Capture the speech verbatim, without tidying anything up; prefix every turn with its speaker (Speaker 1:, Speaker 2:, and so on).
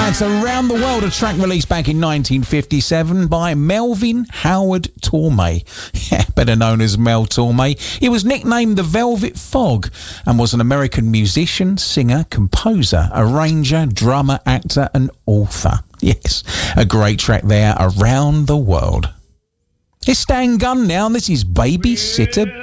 Speaker 1: That's Around the World, a track released back in nineteen fifty-seven by Melvin Howard Tormé, yeah, better known as Mel Tormé. He was nicknamed the Velvet Fog and was an American musician, singer, composer, arranger, drummer, actor and author. Yes, a great track there, Around the World. It's Stan Gunn now, and this is Babysitter